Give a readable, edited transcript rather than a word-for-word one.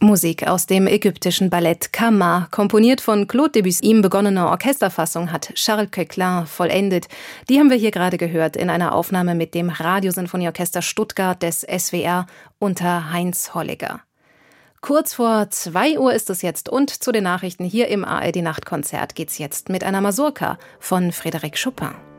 Musik aus dem ägyptischen Ballett Kama, komponiert von Claude Debussy. Ihm begonnene Orchesterfassung hat Charles Koechlin vollendet. Die haben wir hier gerade gehört in einer Aufnahme mit dem Radiosinfonieorchester Stuttgart des SWR unter Heinz Holliger. Kurz vor 2 Uhr ist es jetzt und zu den Nachrichten hier im ARD Nachtkonzert geht's jetzt mit einer Mazurka von Frédéric Chopin.